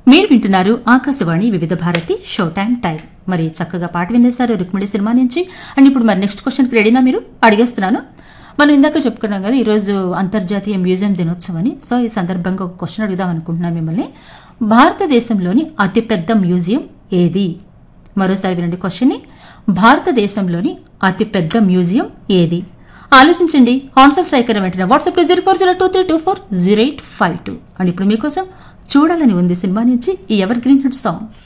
మీరు వింటున్నారు ఆకాశవాణి వివిధ భారతి షో టైం. మరి చక్కగా పాట వినేశారు రుక్మిణి సినిమా నుంచి. అండ్ ఇప్పుడు మరి నెక్స్ట్ క్వశ్చన్కి రెడీనా మీరు? అడిగేస్తున్నాను. మనం ఇందాక చెప్పుకున్నాం కదా ఈరోజు అంతర్జాతీయ మ్యూజియం దినోత్సవం అని. సో ఈ సందర్భంగా ఒక క్వశ్చన్ అడుగుదాం అనుకుంటున్నాను మిమ్మల్ని. భారతదేశంలోని అతిపెద్ద మ్యూజియం ఏది? మరోసారి వినండి క్వశ్చన్ని. భారతదేశంలోని అతిపెద్ద మ్యూజియం ఏది? ఆలోచించండి. ఆన్సర్ స్ట్రైకర్ వెంటనే వాట్సాప్ 040232400852. అండ్ ఇప్పుడు మీకోసం చూడాలని ఉంది సినిమా నుంచి ఈ ఎవర్ గ్రీన్ హిట్ సాంగ్.